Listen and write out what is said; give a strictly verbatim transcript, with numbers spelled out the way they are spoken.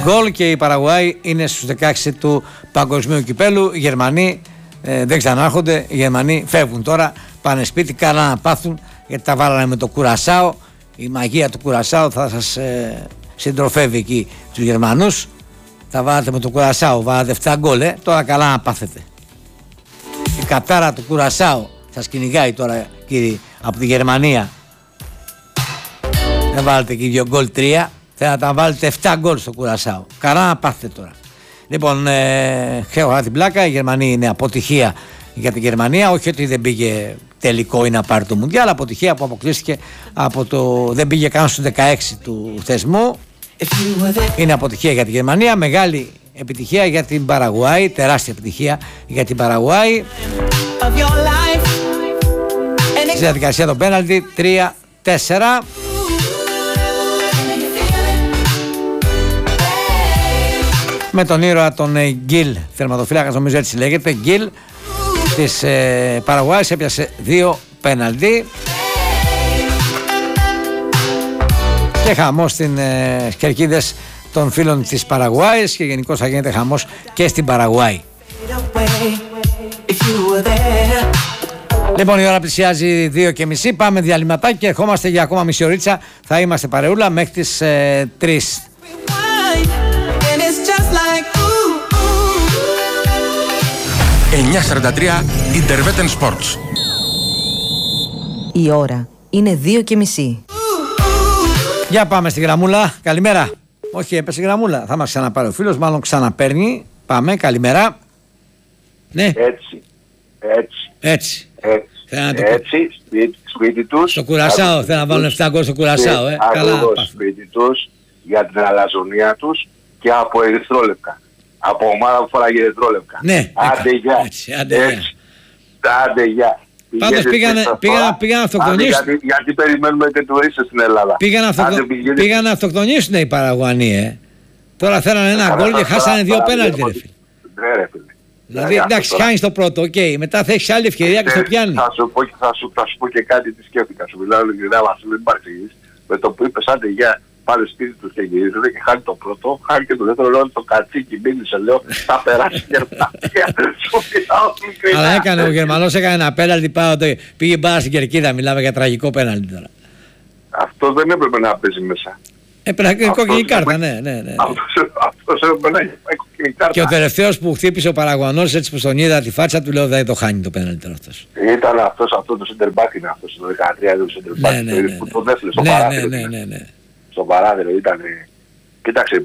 γκολ και η Παραγουάη είναι στους δεκαέξι του Παγκοσμίου Κυπέλου. Οι Γερμανοί ε, δεν ξανάρχονται, οι Γερμανοί φεύγουν τώρα, πάνε σπίτι, καλά να πάθουν γιατί τα βάλανε με το Κουρασάο. Η μαγεία του Κουρασάου θα σας ε, συντροφεύει εκεί τους Γερμανούς. Τα βάλατε με το Κουρασάο, βάλατε επτά γκολ, ε, τώρα καλά να πάθετε. Η κατάρα του Κουρασάου σας κυνηγάει τώρα κύριοι από τη Γερμανία. Δεν βάλετε εκεί δύο γκολ τρία, θέλω να τα βάλετε επτά γκολ στο Κουρασάο. Καλά να πάθετε τώρα. Λοιπόν, ε, έχω την πλάκα, η Γερμανία είναι αποτυχία για την Γερμανία, όχι ότι δεν πήγε τελικό ή να πάρει το Μουντιάλ, αποτυχία που αποκλείστηκε από το, δεν πήγε καν στους δεκαέξι του θεσμού. Είναι αποτυχία για τη Γερμανία, μεγάλη επιτυχία για την Παραγουάη, τεράστια επιτυχία για την Παραγουάη. Στη διαδικασία των πέναλτι τρία τέσσερα. Με τον ήρωα τον Γκίλ, θερματοφύλακας νομίζω έτσι λέγεται, Γκίλ της ε, Παραγουάης, έπιασε δύο πέναλτι. Και χαμός στην ε, κερκίδες των φίλων της Παραγουάης και γενικώς θα γίνεται χαμός και στην Παραγουάη. Λοιπόν, η ώρα πλησιάζει δύο και μισή, πάμε διαλυματάκι και ερχόμαστε για ακόμα μισή ωρίτσα. Θα είμαστε παρεούλα μέχρι τις ε, τρεις. εννιά σαράντα τρία Interveten Sports. Η ώρα είναι δύο και μισή. Για πάμε στη γραμμούλα. Καλημέρα. Όχι, έπεσε η γραμμούλα. Θα μας ξαναπάρει ο φίλος, μάλλον ξαναπαίρνει. Πάμε, καλημέρα. Ναι. Έτσι. Έτσι. Έτσι. Έτσι. Το... Έτσι. Σπίτι, σπίτι τους. Στο Κουρασάο. Θέλω να βάλουν επτά γκολ στο Κουρασάο. Ε. Καλά. Σπίτι τους για την αλαζονία τους και από ερυθρόλευκα. Από ομάδα που φοράγε ερυθρόλευκα. Ναι. Άντε γεια. Έτσι. Άντε γεια. Άντε γεια. Πάντως πήγαν να αυτοκτονήσουν. Γιατί, γιατί περιμένουμε και τουρίστες στην Ελλάδα. Πήγαν να αυτοκτο... να αυτοκτονήσουν οι Παραγουανοί, ε. Τώρα θέλανε ένα γκολ και χάσανε δύο πέναλτι, ρε φίλε. Ναι, ρε φίλε. Δηλαδή, εντάξει, χάνεις το πρώτο, οκ. Okay. Μετά θα έχεις άλλη ευκαιρία και στο πιάνει. Θα σου, πω, θα, σου, θα σου πω και κάτι τι σκέφτηκα. Σου μιλάω ειλικρινά, Βασίλη, μην παρεξηγείς. Με το που είπες άντε για πάνε σπίτι τους και γυρίζουν και χάνει το πρώτο, χάνει και το δεύτερο, λέω το κατσίκι, μίλησε, λέω, θα περάσει η Γερμανία. Αλλά έκανε ο Γερμανός, έκανε ένα πέναλτι, πήγε μπάρα στην κερκίδα, μιλάμε για τραγικό πέναλτι τώρα. Αυτό δεν έπρεπε να παίζει μέσα. Έπρεπε να κόκκινη κάρτα, ναι, ναι, ναι. Αυτός έπρεπε να έχει κόκκινη κάρτα. Και ο τελευταίος που χτύπησε ο Παραγουανός, έτσι που τον είδα τη φάτσα του, λέω δεν το χάνει το πέναλτι τώρα αυτός. Ήταν αυτός, αυτό το center back είναι αυτός, το δεκατρία το center back, που τον έφερε στο παράθυρο. Ναι, ναι, ναι. Στο παράθυρο ήταν. Κοίταξε,